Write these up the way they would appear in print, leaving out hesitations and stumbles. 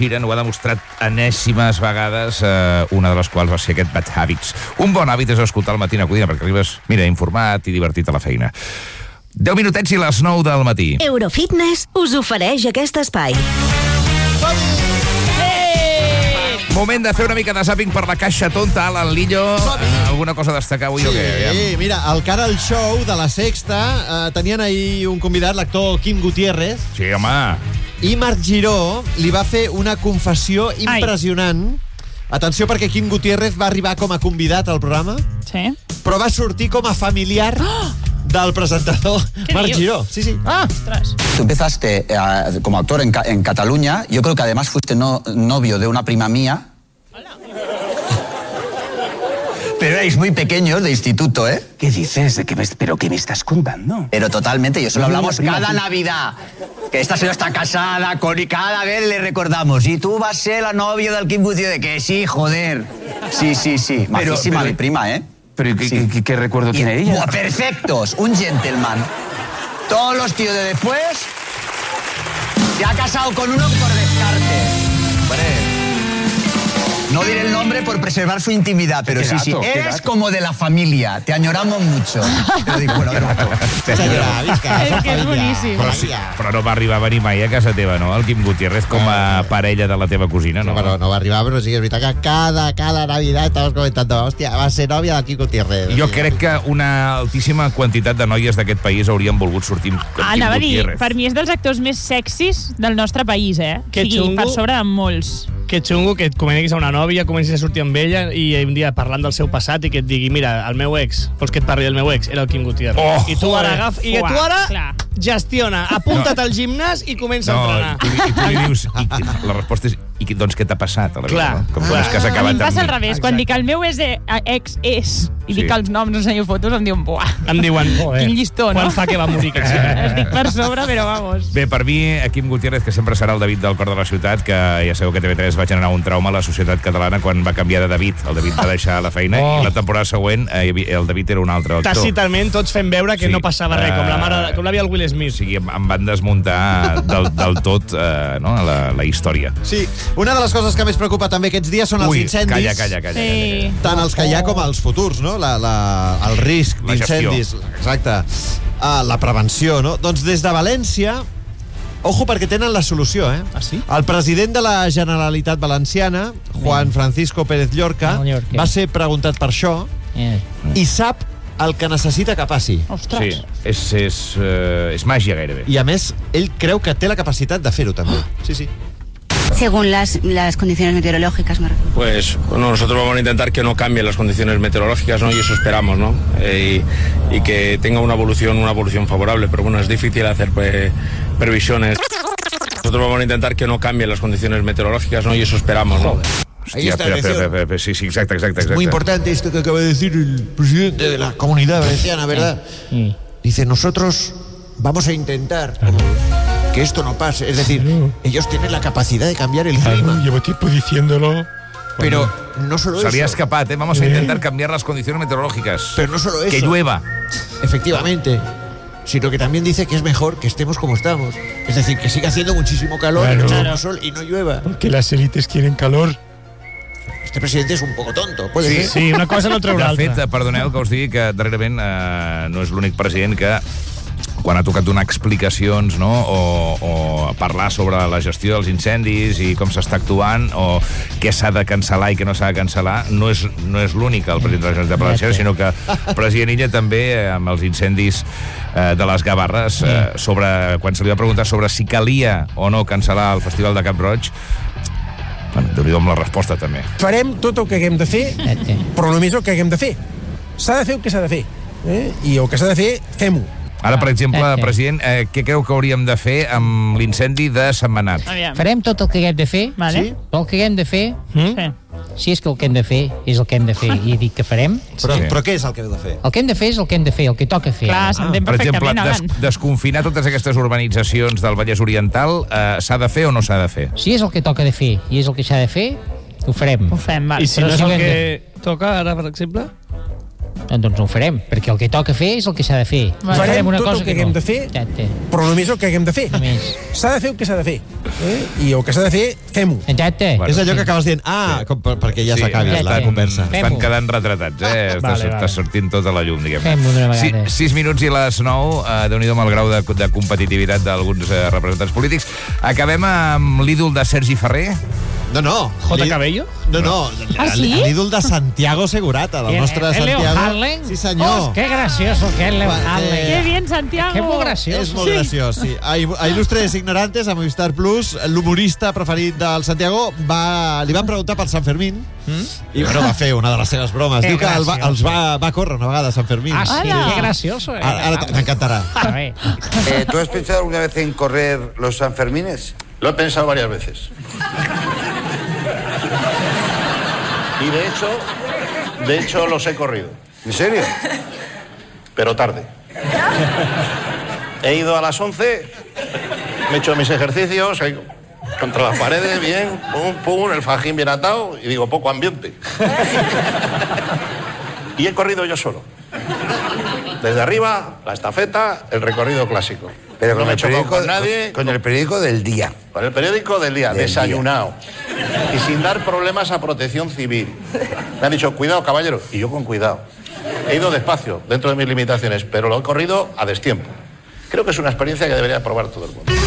Sheeran ho ha demostrat enèsimes vegades, una de les quals va ser aquest Bad Habits. Un bon hàbit és escoltar el matí a Codina, perquè arribes, mira, informat i divertit a la feina. 10 minutets i les 9 del matí. Eurofitness us ofereix aquest espai. Moment de fer una mica de zàping per la caixa tonta, Alan Lillo. Alguna cosa a destacar avui o què? Sí, mira, al Canal Show de La Sexta tenien ahir un convidat, l'actor Quim Gutiérrez. Sí, home. I Marc Giró li va fer una confessió impressionant. Atenció, perquè Quim Gutiérrez va arribar com a convidat al programa, però va sortir com a familiar del presentador Marc Giró. Sí, sí. Ostras. Tú empezaste como actor en Cataluña. Yo creo que además fuiste novio de una prima mía. Pero erais muy pequeños de instituto, ¿eh? ¿Qué dices? ¿Pero qué me estás contando? Pero totalmente, y eso lo hablamos cada Navidad. Que esta señora está casada, y cada vez le recordamos. Y tú vas a ser la novia del Quim Gutiérrez. Que sí, joder. Sí. Majísima mi prima, ¿eh? ¿Pero qué recuerdo tiene ella? Buah, perfectos, un gentleman. Todos los tíos de después se ha casado con uno por descarte. Hombre, no diré el nombre por preservar su intimidad, pero sí. Eres como de la familia, te añoramos mucho. Te digo, bueno, És que és boníssim. Però no va arribar a venir mai a casa teva, no? El Quim Gutiérrez com a parella de la teva cosina, no? No va arribar, però sí que és veritat que cada Navidad estamos comentando, hòstia, va ser nòvia del Quim Gutiérrez. Jo crec que una altíssima quantitat de noies d'aquest país haurien volgut sortir amb Quim Anava a dir, Gutiérrez. per mi és dels actors més sexis del nostre país, Que xungo. Per sobre de molts. Que xungo que et comencis a una nòvia, comencis a sortir amb ella i un dia parlant del seu passat i que et digui, mira, el meu ex, vols que et parli del meu ex? Era el Quim Gutiérrez. I tu ara gestiona, apunta't al gimnàs i comença a entrenar. I tu li dius, la resposta és, i doncs què t'ha passat a la vida? Clar. Com que has acabat A mi em passa amb al revés. Quan dic el meu ex és i dic els noms, ensenyo fotos, em diuen, buah. Em diuen, quin llistó, no? Quan fa que va morir? Estic per sobre, però vamos. Bé, per mi, Quim Gutiérrez, que sempre serà el David del cor de la ciutat, que ja sabeu que TV3 va generar un trauma a la societat catalana quan va canviar de David. El David va deixar la feina i la temporada següent el David era un altre actor. Tàcitament tots fem veure que no passava res, com l'àvia del Will Smith. O sigui, em van desmuntar del tot la història. Sí, una de les coses que més preocupa també aquests dies són els incendis. Calla. Tant els que hi ha com els futurs, no? El risc d'incendis. Exacte. La prevenció, no? Doncs des de València, ojo, perquè tenen la solució, eh? Ah, sí? El president de la Generalitat Valenciana, Juan Francisco Pérez Llorca, va ser preguntat per això i sap el que necessita que passi. Ostres. Sí, és màgia gairebé. I a més, ell creu que té la capacitat de fer-ho també. Sí. Según las condiciones meteorológicas, me refiero. Pues bueno, nosotros vamos a intentar que no cambien las condiciones meteorológicas, ¿no? Y eso esperamos, ¿no? Y que tenga una evolución favorable, pero bueno, es difícil hacer previsiones. Nosotros vamos a intentar que no cambien las condiciones meteorológicas, ¿no? Y eso esperamos, ¿no? Hostia, espera. Sí, exacte. Es muy importante esto que acaba de decir el presidente de la Comunidad Valenciana, ¿verdad? Dice, nosotros vamos a intentar que esto no pase. Es decir, ellos tienen la capacidad de cambiar el clima. Llevo tiempo diciéndolo. Pero no solo eso. Se había escapado, Vamos a intentar cambiar las condiciones meteorológicas. Pero no solo eso. Que llueva. Efectivamente. Sino que también dice que es mejor que estemos como estamos. Es decir, que siga haciendo muchísimo calor, muchísimo sol y no llueva. Porque las élites quieren calor. Este presidente és un poco tonto, puede ser. Sí, una cosa no treu l'altra. De fet, perdoneu que us digui que darrerament no és l'únic president que quan ha tocat donar explicacions, no? o parlar sobre la gestió dels incendis i com s'està actuant o què s'ha de cancel·lar i què no s'ha de cancel·lar, no és l'únic el president de la Generalitat Valenciana, sinó que el president Illa també, amb els incendis de les Gavarres, quan se li va preguntar sobre si calia o no cancel·lar el Festival de Cap Roig, Déu-n'hi-do amb la resposta, també. Farem tot el que haguem de fer, però només el que haguem de fer. S'ha de fer el que s'ha de fer. I el que s'ha de fer, fem-ho. Ara, per exemple, president, què creu que hauríem de fer amb l'incendi de Sentmenat? Farem tot el que haguem de fer, vale. El que haguem de fer, si és que el que hem de fer és el que hem de fer i dic que farem. Però què és el que hem de fer? El que hem de fer és el que hem de fer, el que toca fer. Clar, s'entén perfectament, Per exemple, desconfinar totes aquestes urbanitzacions del Vallès Oriental, s'ha de fer o no s'ha de fer? Si és el que toca de fer i és el que s'ha de fer, ho farem. Ho fem, vale. I si no és el que toca, ara, per exemple? Doncs ho farem, perquè el que toca fer és el que s'ha de fer. Farem tot el que haguem de fer, però només el que haguem de fer. S'ha de fer el que s'ha de fer. I el que s'ha de fer, fem-ho. Exacte. És allò que acabes dient, perquè ja s'acabi la conversa. Estan quedant retratats, està sortint tota la llum, diguem. Fem-ho d'una vegada. 6 minuts i les 9, Déu-n'hi-do amb el grau de competitivitat d'alguns representants polítics. Acabem amb l'ídol de Sergi Ferrer. No. J. Cabello? No. L'ídol de Santiago Segurata, del nostre Santiago. ¿Leo Harlem? Sí, senyor. Oh, qué gracioso que es Leo Harlem. Qué bien, Santiago. Qué muy gracioso. És molt graciós, sí. A Il·lustres Ignorantes, a Movistar Plus, l'humorista preferit del Santiago, li van preguntar per Sant Fermín i va fer una de les seves bromes. Diu que els va córrer una vegada a Sant Fermín. Ah, sí, qué gracioso. Ara t'encantarà. ¿Tú has pensado alguna vez en correr los Sanfermines? Lo he pensado varias veces. Y de hecho los he corrido. ¿En serio? Pero tarde. He ido a las 11, me he hecho mis ejercicios ahí, contra las paredes, bien, pum, el fajín bien atado, y digo, poco ambiente. Y he corrido yo solo. Desde arriba, la estafeta, el recorrido clásico. Pero no me he chocado con nadie. Con el periódico del día. Con el periódico del día, desayunado. Y sin dar problemas a Protección Civil. Me han dicho, cuidado, caballero. Y yo con cuidado. He ido despacio, dentro de mis limitaciones, pero lo he corrido a destiempo. Creo que es una experiencia que debería probar todo el mundo.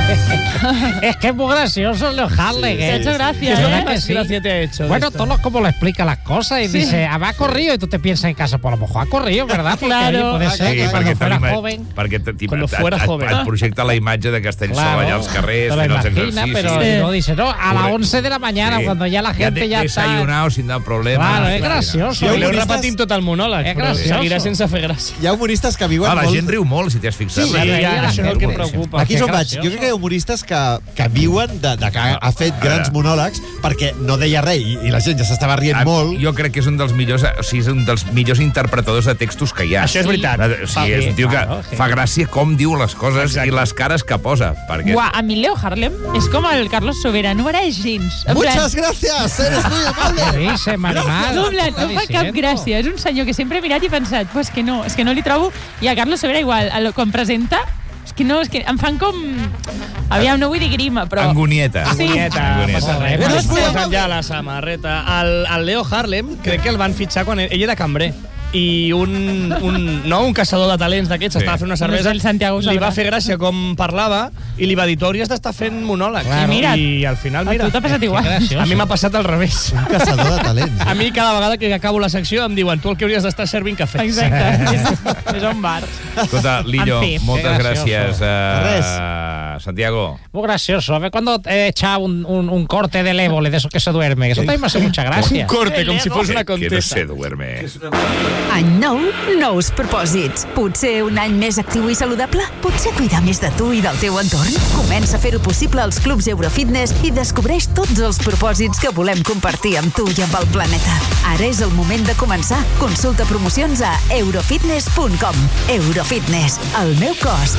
Es que es muy gracioso Leo Harlem. Te ha hecho gracia, ¿Qué más gracia te ha hecho? Bueno, todo como lo explica las cosas y dice, ha corrido, y tú te piensas en casa, pues a lo mejor ha corrido, ¿verdad? Porque claro. Puede ser que cuando fuera joven. Cuando fuera joven. Et projecta la imatge de Castellsol allà als carrers, fent els exercicis. Pero no dice, no, a las 11 de la mañana, cuando ya la gente ya está... Desayunado sin dar problemes. Claro, és gracioso. L'heu repetit tot el monòleg, però seguirà sense fer gràcia. Hi ha humoristes que viuen molt... La gent riu molt, si t'has fixat. Sí, això és el que em preocupa. Aquí és on vaig. Jo crec que hi ha humoristes que viuen de que ha fet grans monòlegs perquè no deia res i la gent ja s'estava rient molt. Jo crec que és un dels millors interpretadors de textos que hi ha. Això és veritat. És un tio que fa gràcia com diu les coses i les cares que posa. A mi Leo Harlem és com el Carlos Sobera, no m'agrada gens. Muchas gracias, eres muy amable. Sí, marimal. No fa cap gràcia, és un senyor que sempre he mirat i he pensat, pues que no, és que no li trobo. I a Carlos Sobera igual, quan presenta, és que em fan com... Aviam, no vull dir grima, però... Angonieta. Sí. No es posen ja la samarreta. El Leo Harlem, crec que el van fitxar quan ell era cambrer. I un caçador de talents d'aquests estava fent una cervesa, li va fer gràcia com parlava i li va dir, tu hauries d'estar fent monòlegs. I al final, mira, a tu t'ha passat igual. A mi m'ha passat al revés. Un caçador de talents. A mi cada vegada que acabo la secció em diuen, tu el que hauries d'estar servint cafè. Exacte. És un bar. Escolta, Lillo, moltes gràcies. Santiago. Muy gracioso. A ver cuando echa un corte del Évole, de eso que se duerme. Eso también me hace mucha gracia. Un corte, com si fos una contesa. Que no se duerme. Any nou, nous propòsits. Potser un any més actiu i saludable? Potser cuidar més de tu i del teu entorn? Comença a fer-ho possible als clubs Eurofitness i descobreix tots els propòsits que volem compartir amb tu i amb el planeta. Ara és el moment de començar. Consulta promocions a eurofitness.com. Eurofitness, el meu cos